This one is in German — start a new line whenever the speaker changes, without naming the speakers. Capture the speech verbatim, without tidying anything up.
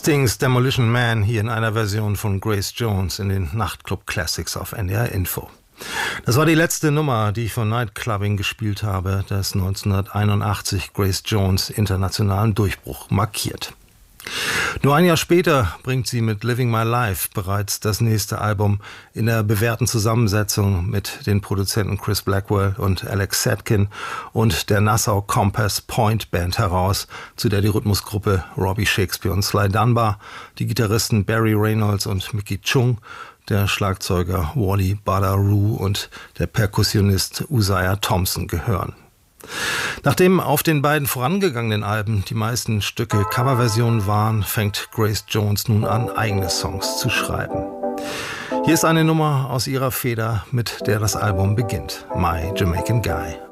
Stings Demolition Man hier in einer Version von Grace Jones in den Nachtclub Classics auf N D R Info. Das war die letzte Nummer, die ich von Nightclubbing gespielt habe, das neunzehnhunderteinundachtzig Grace Jones internationalen Durchbruch markiert. Nur ein Jahr später bringt sie mit Living My Life bereits das nächste Album in der bewährten Zusammensetzung mit den Produzenten Chris Blackwell und Alex Setkin und der Nassau Compass Point Band heraus, zu der die Rhythmusgruppe Robbie Shakespeare und Sly Dunbar, die Gitarristen Barry Reynolds und Mickey Chung, der Schlagzeuger Wally Badarou und der Perkussionist Uzziah Thompson gehören. Nachdem auf den beiden vorangegangenen Alben die meisten Stücke Coverversionen waren, fängt Grace Jones nun an, eigene Songs zu schreiben. Hier ist eine Nummer aus ihrer Feder, mit der das Album beginnt: My Jamaican Guy.